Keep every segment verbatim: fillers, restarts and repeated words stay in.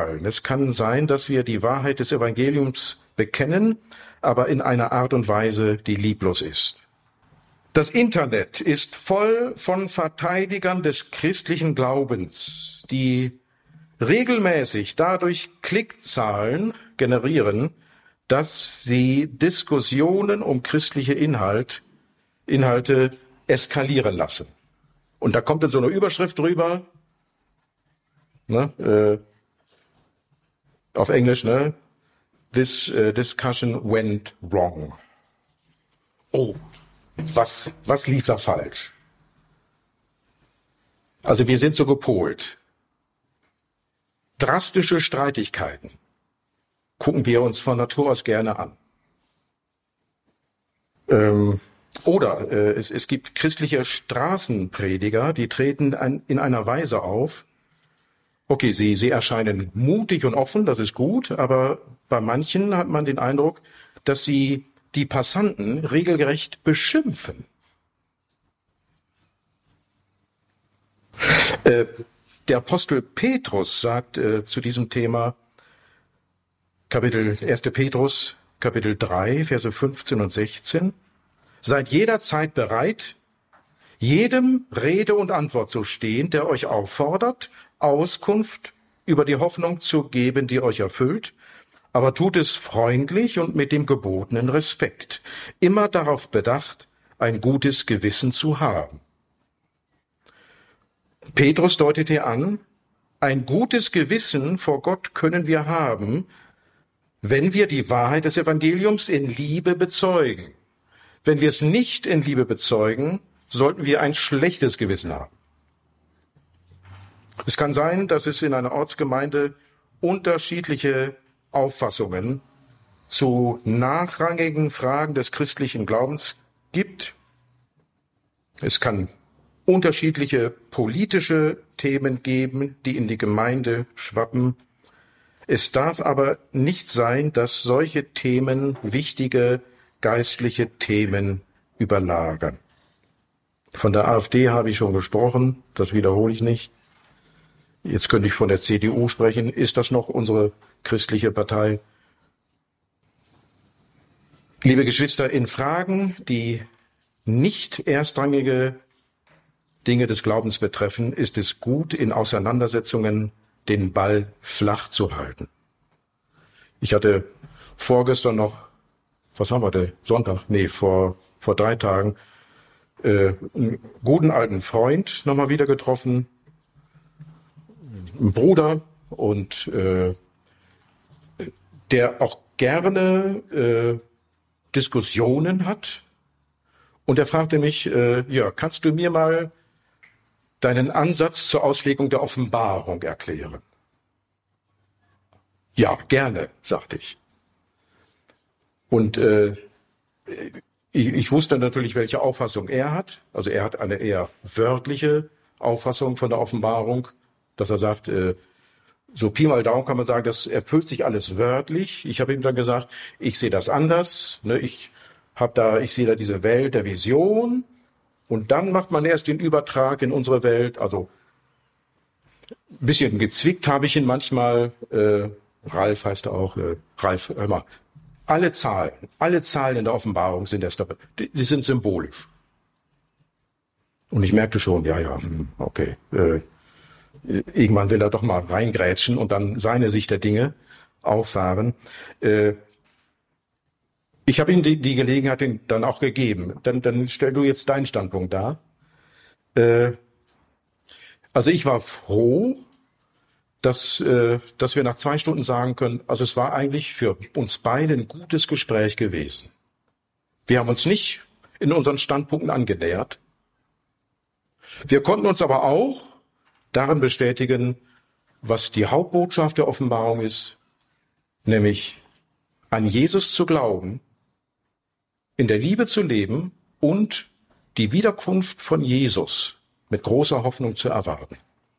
auffallen. Es kann sein, dass wir die Wahrheit des Evangeliums bekennen, aber in einer Art und Weise, die lieblos ist. Das Internet ist voll von Verteidigern des christlichen Glaubens, die regelmäßig dadurch Klickzahlen generieren, dass sie Diskussionen um christliche Inhalt, Inhalte eskalieren lassen. Und da kommt dann so eine Überschrift drüber, ne, äh, auf Englisch, ne, this uh, discussion went wrong. Oh, was, was lief da falsch? Also wir sind so gepolt. Drastische Streitigkeiten gucken wir uns von Natur aus gerne an. Ähm, oder äh, es, es gibt christliche Straßenprediger, die treten ein, in einer Weise auf. Okay, sie, sie erscheinen mutig und offen, das ist gut, aber bei manchen hat man den Eindruck, dass sie die Passanten regelrecht beschimpfen. Äh, der Apostel Petrus sagt äh, zu diesem Thema, Kapitel erster Petrus, Kapitel drei, Verse fünfzehn und sechzehn, seid jederzeit bereit, jedem Rede und Antwort zu stehen, der euch auffordert, Auskunft über die Hoffnung zu geben, die euch erfüllt, aber tut es freundlich und mit dem gebotenen Respekt, immer darauf bedacht, ein gutes Gewissen zu haben. Petrus deutet hier an, ein gutes Gewissen vor Gott können wir haben, wenn wir die Wahrheit des Evangeliums in Liebe bezeugen. Wenn wir es nicht in Liebe bezeugen, sollten wir ein schlechtes Gewissen haben. Es kann sein, dass es in einer Ortsgemeinde unterschiedliche Auffassungen zu nachrangigen Fragen des christlichen Glaubens gibt. Es kann unterschiedliche politische Themen geben, die in die Gemeinde schwappen. Es darf aber nicht sein, dass solche Themen wichtige geistliche Themen überlagern. Von der AfD habe ich schon gesprochen, das wiederhole ich nicht. Jetzt könnte ich von der C D U sprechen. Ist das noch unsere christliche Partei? Liebe Geschwister, in Fragen, die nicht erstrangige Dinge des Glaubens betreffen, ist es gut, in Auseinandersetzungen den Ball flach zu halten. Ich hatte vorgestern noch, was haben wir denn, Sonntag? Nee, vor, vor drei Tagen, äh, einen guten alten Freund nochmal wieder getroffen, einen Bruder, und äh, der auch gerne äh, Diskussionen hat. Und er fragte mich, äh, ja, kannst du mir mal deinen Ansatz zur Auslegung der Offenbarung erklären? Ja, gerne, sagte ich. Und äh, ich, ich wusste natürlich, welche Auffassung er hat. Also er hat eine eher wörtliche Auffassung von der Offenbarung, dass er sagt, äh, so Pi mal Daumen kann man sagen, das erfüllt sich alles wörtlich. Ich habe ihm dann gesagt, ich sehe das anders. Ne? Ich habe da, ich sehe da diese Welt der Vision. Und dann macht man erst den Übertrag in unsere Welt. Also ein bisschen gezwickt habe ich ihn manchmal. Äh, Ralf heißt er auch. Äh, Ralf, hör mal. Alle Zahlen, alle Zahlen in der Offenbarung sind erst, die, die sind symbolisch. Und ich merkte schon, ja, ja, okay. Äh, irgendwann will er doch mal reingrätschen und dann seine Sicht der Dinge auffahren. Äh, Ich habe ihm die, die Gelegenheit dann auch gegeben. Dann, dann stell du jetzt deinen Standpunkt dar. Äh, also ich war froh, dass, äh, dass wir nach zwei Stunden sagen können, also es war eigentlich für uns beide ein gutes Gespräch gewesen. Wir haben uns nicht in unseren Standpunkten angenähert. Wir konnten uns aber auch darin bestätigen, was die Hauptbotschaft der Offenbarung ist, nämlich an Jesus zu glauben, in der Liebe zu leben und die Wiederkunft von Jesus mit großer Hoffnung zu erwarten.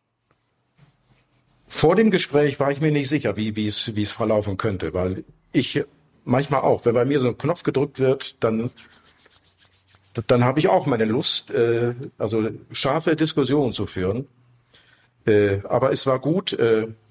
Vor dem Gespräch war ich mir nicht sicher, wie, wie es, wie es verlaufen könnte, weil ich manchmal auch, wenn bei mir so ein Knopf gedrückt wird, dann, dann habe ich auch meine Lust, äh, also scharfe Diskussionen zu führen. Äh, aber es war gut, äh,